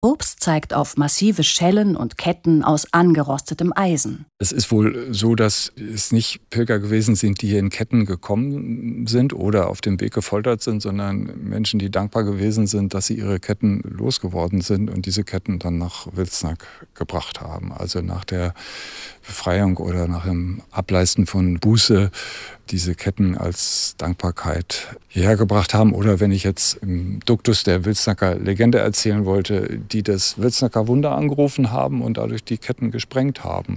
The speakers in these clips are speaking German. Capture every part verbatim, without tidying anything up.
Probst zeigt auf massive Schellen und Ketten aus angerostetem Eisen. Es ist wohl so, dass es nicht Pilger gewesen sind, die hier in Ketten gekommen sind oder auf dem Weg gefoltert sind, sondern Menschen, die dankbar gewesen sind, dass sie ihre Ketten losgeworden sind und diese Ketten dann nach Wilsnack gebracht haben. Also nach der Befreiung oder nach dem Ableisten von Buße diese Ketten als Dankbarkeit hierher gebracht haben. Oder wenn ich jetzt im Duktus der Wilsnacker Legende erzählen wollte, die das Wilsnacker Wunder angerufen haben und dadurch die Ketten gesprengt haben.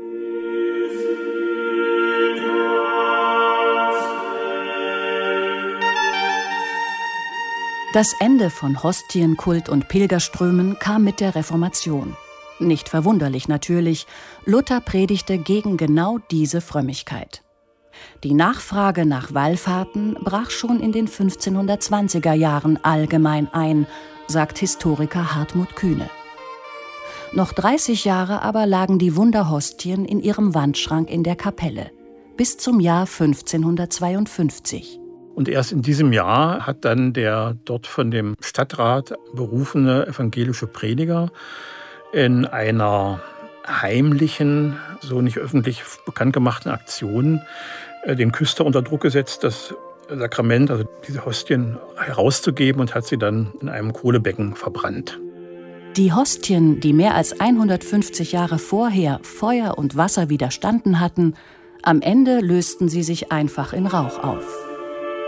Das Ende von Hostienkult und Pilgerströmen kam mit der Reformation. Nicht verwunderlich natürlich, Luther predigte gegen genau diese Frömmigkeit. Die Nachfrage nach Wallfahrten brach schon in den fünfzehnhundertzwanziger Jahren allgemein ein, sagt Historiker Hartmut Kühne. Noch dreißig Jahre aber lagen die Wunderhostien in ihrem Wandschrank in der Kapelle, bis zum Jahr fünfzehnhundertzweiundfünfzig. Und erst in diesem Jahr hat dann der dort von dem Stadtrat berufene evangelische Prediger in einer heimlichen, so nicht öffentlich bekannt gemachten Aktion den Küster unter Druck gesetzt, das Sakrament, also diese Hostien, herauszugeben und hat sie dann in einem Kohlebecken verbrannt. Die Hostien, die mehr als hundertfünfzig Jahre vorher Feuer und Wasser widerstanden hatten, am Ende lösten sie sich einfach in Rauch auf.